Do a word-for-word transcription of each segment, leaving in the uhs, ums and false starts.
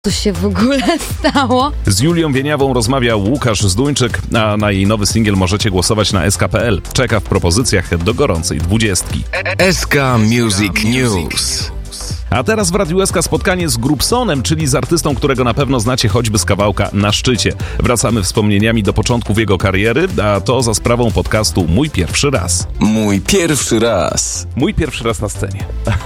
Co się w ogóle stało? Z Julią Wieniawą rozmawiał Łukasz Zduńczyk, a na jej nowy singiel możecie głosować na S K kropka P L. Czeka w propozycjach do gorącej dwudziestki. S K Music News. A teraz w Radiu S K spotkanie z Grupsonem, czyli z artystą, którego na pewno znacie choćby z kawałka Na szczycie. Wracamy wspomnieniami do początków jego kariery, a to za sprawą podcastu Mój pierwszy raz. Mój pierwszy raz. Mój pierwszy raz na scenie.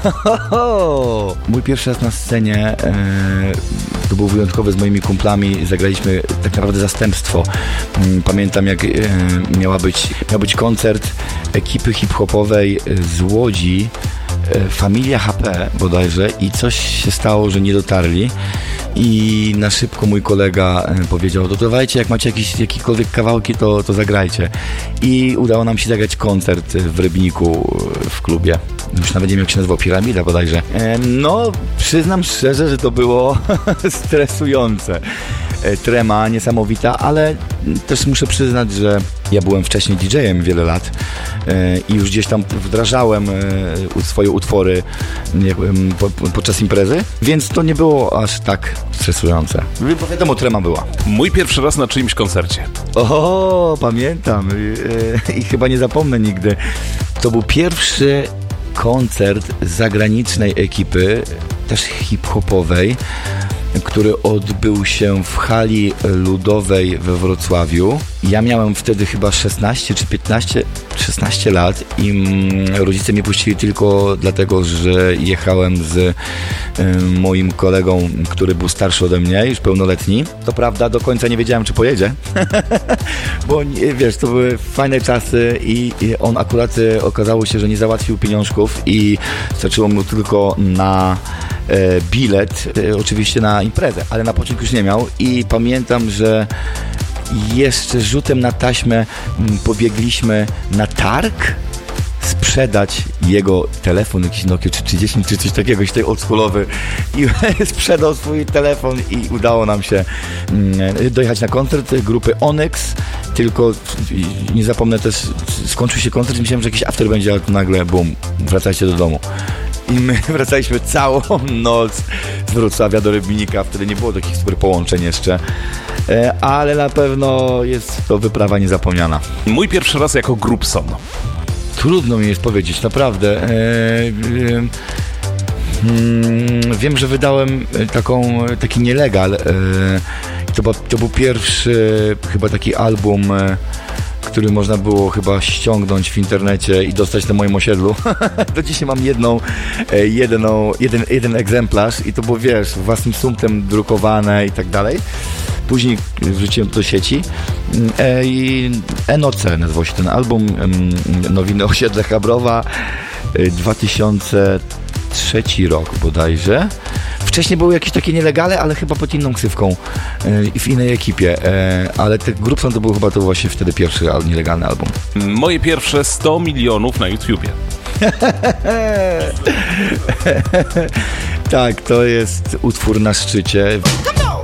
Mój pierwszy raz na scenie e, to był wyjątkowy z moimi kumplami. Zagraliśmy tak naprawdę zastępstwo. Pamiętam, jak e, miała być, miał być koncert ekipy hip-hopowej z Łodzi, Familia H P bodajże, i coś się stało, że nie dotarli i na szybko mój kolega powiedział: to dawajcie, jak macie jakieś, jakiekolwiek kawałki, to, to zagrajcie. I udało nam się zagrać koncert w Rybniku w klubie. Już nawet nie wiem, jak się nazywał, Piramida bodajże. No, przyznam szczerze, że to było stresujące. Trema niesamowita, ale też muszę przyznać, że ja byłem wcześniej D J-em wiele lat i już gdzieś tam wdrażałem swoje utwory podczas imprezy, więc to nie było aż tak stresujące. Bo wiadomo, trema była. Mój pierwszy raz na czyimś koncercie. O, pamiętam i chyba nie zapomnę nigdy. To był pierwszy koncert zagranicznej ekipy, też hip-hopowej, który odbył się w hali ludowej we Wrocławiu. Ja miałem wtedy chyba szesnaście czy piętnaście, szesnaście lat i mm, rodzice mnie puścili tylko dlatego, że jechałem z y, moim kolegą, który był starszy ode mnie, już pełnoletni. To prawda, do końca nie wiedziałem, czy pojedzie, bo wiesz, to były fajne czasy i, i on akurat y, okazało się, że nie załatwił pieniążków i starczyło mu tylko na y, bilet, y, oczywiście na imprezę, ale na początku już nie miał i pamiętam, że jeszcze rzutem na taśmę pobiegliśmy na targ sprzedać jego telefon, jakiś Nokia trzydzieści czy coś takiego, jakiś tej oldschoolowy, i sprzedał swój telefon i udało nam się dojechać na koncert grupy Onyx, tylko nie zapomnę też, skończył się koncert i myślałem, że jakiś after będzie, ale to nagle bum, wracajcie do domu. I my wracaliśmy całą noc z Wrocławia do Rybnika. Wtedy nie było takich super połączeń jeszcze, ale na pewno jest to wyprawa niezapomniana. Mój pierwszy raz jako Grupson. Trudno mi jest powiedzieć, naprawdę. E, e, hmm, wiem, że wydałem taką, taki nielegal. E, to, to był pierwszy chyba taki album, e, który można było chyba ściągnąć w internecie i dostać na moim osiedlu. Do dzisiaj mam jedną, jedną, jeden, jeden egzemplarz i to było, wiesz, własnym sumptem drukowane i tak dalej. Później wrzuciłem to do sieci i N O C nazywał się ten album, Nowiny Osiedle Chabrowa, dwa tysiące trzeci rok bodajże. Wcześniej były jakieś takie nielegale, ale chyba pod inną ksywką i w innej ekipie, ale te Grupson to był chyba to właśnie wtedy pierwszy nielegalny album. Moje pierwsze sto milionów na YouTubie. Tak, to jest utwór Na szczycie.